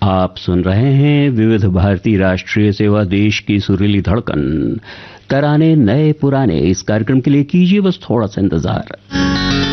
आप सुन रहे हैं विविध भारती राष्ट्रीय सेवा, देश की सुरीली धड़कन। तराने नए पुराने, इस कार्यक्रम के लिए कीजिए बस थोड़ा सा इंतजार।